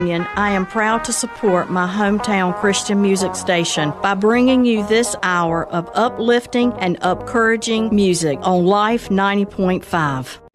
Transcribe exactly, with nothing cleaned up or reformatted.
I am proud to support my hometown Christian music station by bringing you this hour of uplifting and encouraging music on Life ninety point five.